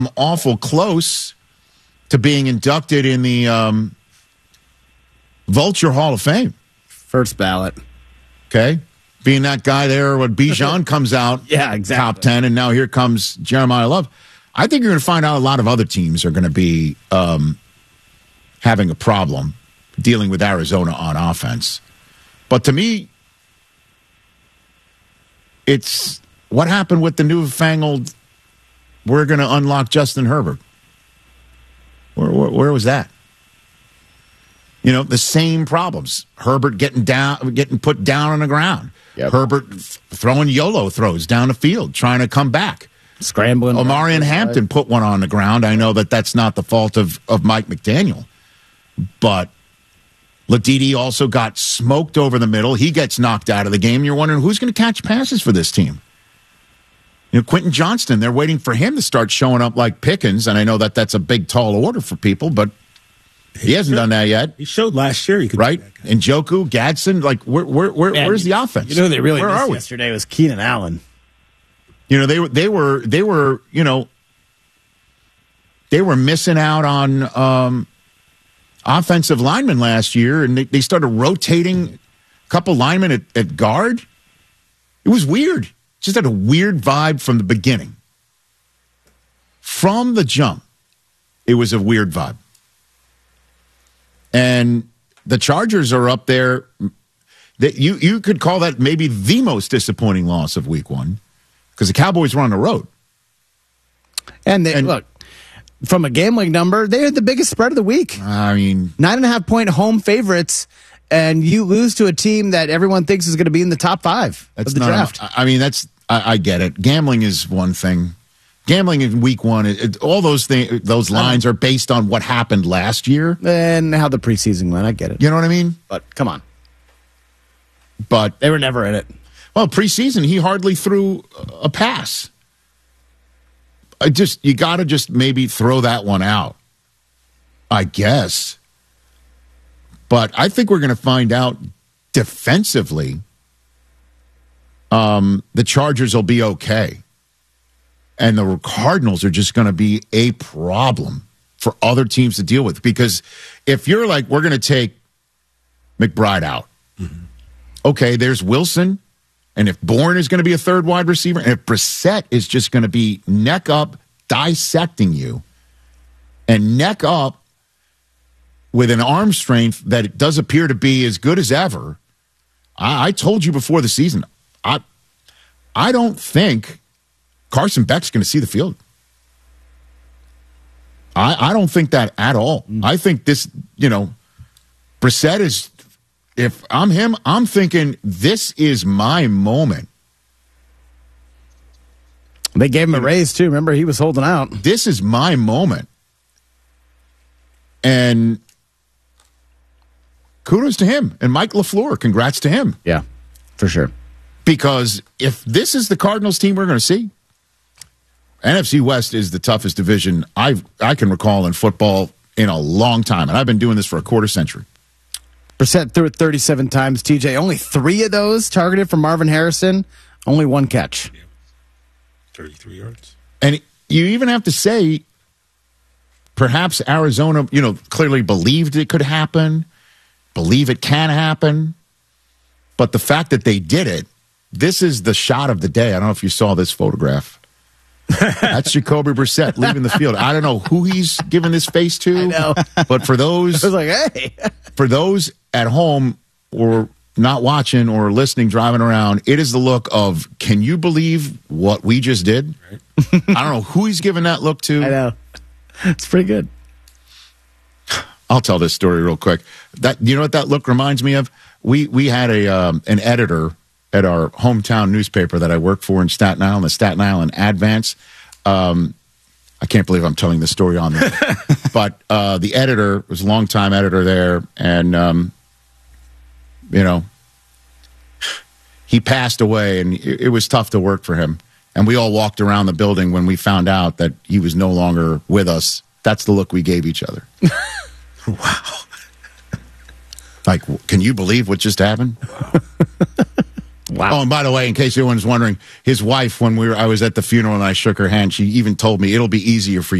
awful close to being inducted in the Vulture Hall of Fame. First ballot. Okay? Being that guy there when Bijan comes out yeah, exactly. top 10, and now here comes Jeremiah Love. I think you're going to find out a lot of other teams are going to be having a problem dealing with Arizona on offense. But to me, it's what happened with the newfangled, we're going to unlock Justin Herbert. Where was that? You know, the same problems. Herbert getting put down on the ground. Yep. Herbert throwing YOLO throws down the field, trying to come back. Scrambling. Omarion Hampton put one on the ground. I know that that's not the fault of Mike McDaniel. But Ladidi also got smoked over the middle. He gets knocked out of the game. You're wondering who's going to catch passes for this team. You know, Quentin Johnston, they're waiting for him to start showing up like Pickens, and I know that that's a big, tall order for people, but he hasn't done that yet. He showed last year he could right? And Njoku, Gadsden, like where's the offense? You know, they really Where missed are we? yesterday was Keenan Allen. You know, they were you know, they were missing out on offensive linemen last year, and they started rotating a couple linemen at guard. It was weird. Just had a weird vibe from the beginning. From the jump, it was a weird vibe. And the Chargers are up there. That you could call that maybe the most disappointing loss of week one because the Cowboys were on the road. And look, from a gambling number, they had the biggest spread of the week. I mean, 9.5-point home favorites, and you lose to a team that everyone thinks is going to be in the top 5 of the draft. I mean, I get it. Gambling is one thing. Gambling in week one, all those things, those lines are based on what happened last year and how the preseason went. I get it. You know what I mean? But come on. But they were never in it. Well, preseason, he hardly threw a pass. You got to just maybe throw that one out, I guess. But I think we're going to find out defensively. The Chargers will be okay. And the Cardinals are just going to be a problem for other teams to deal with. Because if you're like, we're going to take McBride out. Mm-hmm. Okay, there's Wilson. And if Bourne is going to be a third wide receiver, and if Brissett is just going to be neck up dissecting you, and neck up with an arm strength that it does appear to be as good as ever, I told you before the season, I don't think Carson Beck's going to see the field. I don't think that at all. I think this, Brissett is, if I'm him, I'm thinking this is my moment. They gave him a raise, too. Remember, he was holding out. This is my moment. And kudos to him. And Mike LaFleur, congrats to him. Yeah, for sure. Because if this is the Cardinals team we're going to see, NFC West is the toughest division I can recall in football in a long time. And I've been doing this for a quarter century. Brissett threw it 37 times, TJ. Only 3 of those targeted for Marvin Harrison. Only 1 catch. Yeah. 33 yards. And you even have to say, perhaps Arizona, clearly believed it could happen, believe it can happen. But the fact that they did it, this is the shot of the day. I don't know if you saw this photograph. That's Jacoby Brissett leaving the field. I don't know who he's giving his face to. I know. But for those, I was like, hey. For those at home or not watching or listening, driving around, it is the look of, can you believe what we just did? Right. I don't know who he's giving that look to. I know. It's pretty good. I'll tell this story real quick. You know what that look reminds me of? We had an editor at our hometown newspaper that I worked for in Staten Island, the Staten Island Advance. I can't believe I'm telling this story on there. But the editor was a longtime editor there, and, he passed away, and it was tough to work for him. And we all walked around the building when we found out that he was no longer with us. That's the look we gave each other. Wow. Like, can you believe what just happened? Wow. Wow. Oh, and by the way, in case anyone's wondering, his wife, when I was at the funeral and I shook her hand, she even told me it'll be easier for